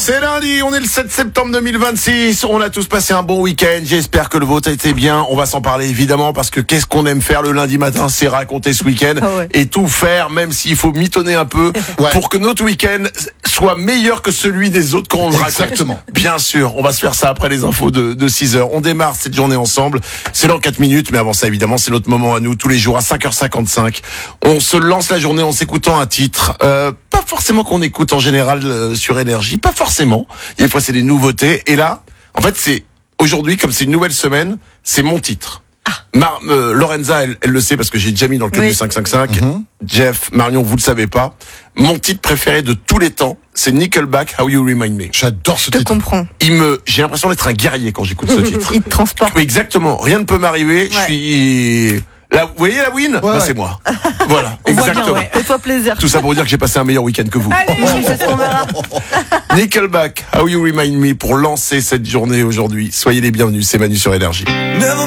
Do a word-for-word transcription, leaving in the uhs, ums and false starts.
C'est lundi, on est le sept septembre deux mille vingt-six, on a tous passé un bon week-end, j'espère que le vôtre a été bien, on va s'en parler évidemment parce que qu'est-ce qu'on aime faire le lundi matin, c'est raconter ce week-end oh ouais. et tout faire, même s'il faut mitonner un peu Ouais. pour que notre week-end soit meilleur que celui des autres quand on le raconte. Exactement. Bien sûr, on va se faire ça après les infos de, de six heures. On démarre cette journée ensemble, c'est dans quatre minutes, mais avant ça évidemment c'est notre moment à nous, tous les jours à cinq heures cinquante-cinq. On se lance la journée en s'écoutant un titre, euh, pas forcément qu'on écoute en général euh, sur Énergie, pas forcément. Il y a des fois c'est des nouveautés. Et là, en fait, c'est aujourd'hui, comme c'est une nouvelle semaine, c'est mon titre. Ah. Mar- euh, Lorenza, elle, elle le sait parce que j'ai déjà mis dans le club Oui. du cinq cinq cinq. Mm-hmm. Jeff, Marion, vous le savez pas. Mon titre préféré de tous les temps, c'est Nickelback, How You Remind Me. J'adore ce Je te titre. comprends. Il me, j'ai l'impression d'être un guerrier quand j'écoute ce titre. Il te transporte. Oui, exactement. Rien ne peut m'arriver. Je Ouais. suis, là, vous voyez la win? Bah, ouais. c'est moi. Voilà. On voit bien, Exactement. ouais. Fais-toi plaisir. Tout ça pour vous dire que j'ai passé un meilleur week-end que vous. Allez, c'est ce qu'on verra. Nickelback, How You Remind Me pour lancer cette journée aujourd'hui. Soyez les bienvenus, c'est Manu sur Énergie. Never